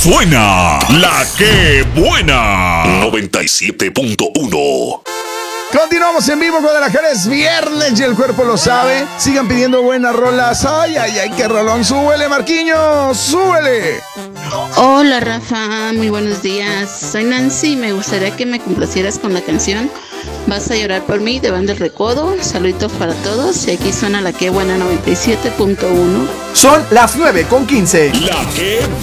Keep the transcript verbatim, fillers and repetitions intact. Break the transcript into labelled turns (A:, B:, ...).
A: Suena La Que Buena noventa y siete punto uno.
B: Continuamos en vivo, Guadalajara, es viernes y el cuerpo lo sabe. Sigan pidiendo buenas rolas. Ay, ay, ay, qué rolón. Súbele, Marquiños, súbele.
C: Hola, Rafa, muy buenos días. Soy Nancy, me gustaría que me complacieras con la canción Vas a llorar por mí de Banda El Recodo. Saluditos para todos y aquí suena La Que Buena noventa y siete punto uno.
D: Son las nueve con quince.
A: La Que